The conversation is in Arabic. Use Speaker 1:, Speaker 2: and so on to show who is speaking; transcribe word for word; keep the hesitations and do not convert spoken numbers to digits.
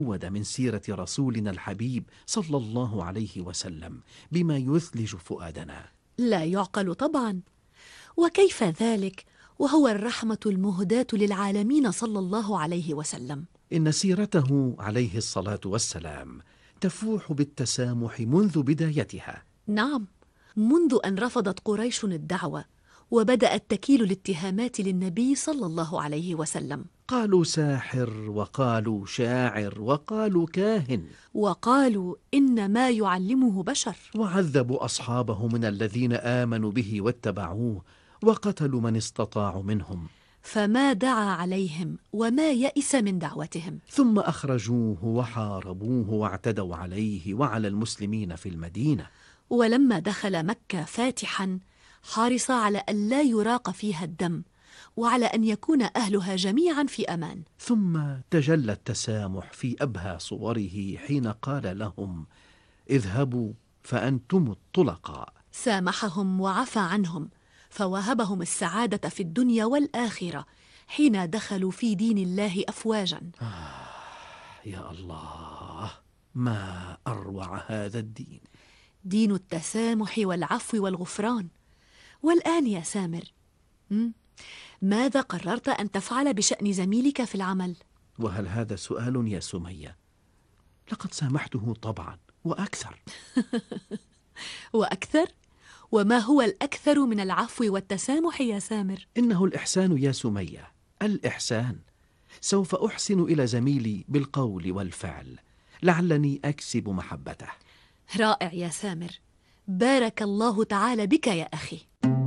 Speaker 1: ود من سيرة رسولنا الحبيب صلى الله عليه وسلم بما يثلج فؤادنا.
Speaker 2: لا يعقل طبعا. وكيف ذلك وهو الرحمة المهداة للعالمين صلى الله عليه وسلم؟
Speaker 1: إن سيرته عليه الصلاة والسلام تفوح بالتسامح منذ بدايتها.
Speaker 2: نعم، منذ أن رفضت قريش الدعوة وبدأت تكيل الاتهامات للنبي صلى الله عليه وسلم.
Speaker 1: قالوا ساحر، وقالوا شاعر، وقالوا كاهن،
Speaker 2: وقالوا إن ما يعلمه بشر،
Speaker 1: وعذبوا أصحابه من الذين آمنوا به واتبعوه، وقتلوا من استطاعوا منهم.
Speaker 2: فما دعا عليهم وما يئس من دعوتهم.
Speaker 1: ثم أخرجوه وحاربوه واعتدوا عليه وعلى المسلمين في المدينة.
Speaker 2: ولما دخل مكة فاتحا حرص على أن لا يراق فيها الدم، وعلى أن يكون أهلها جميعا في أمان.
Speaker 1: ثم تجلى التسامح في أبهى صوره حين قال لهم: اذهبوا فأنتم الطلقاء.
Speaker 2: سامحهم وعفى عنهم، فوهبهم السعادة في الدنيا والآخرة حين دخلوا في دين الله أفواجا.
Speaker 1: آه يا الله، ما أروع هذا الدين،
Speaker 2: دين التسامح والعفو والغفران. والآن يا سامر، ماذا قررت أن تفعل بشأن زميلك في العمل؟
Speaker 1: وهل هذا سؤال يا سمية؟ لقد سامحته طبعا، وأكثر.
Speaker 2: وأكثر؟ وما هو الأكثر من العفو والتسامح يا سامر؟
Speaker 1: إنه الإحسان يا سمية، الإحسان. سوف أحسن إلى زميلي بالقول والفعل لعلني أكسب محبته.
Speaker 2: رائع يا سامر، بارك الله تعالى بك يا أخي.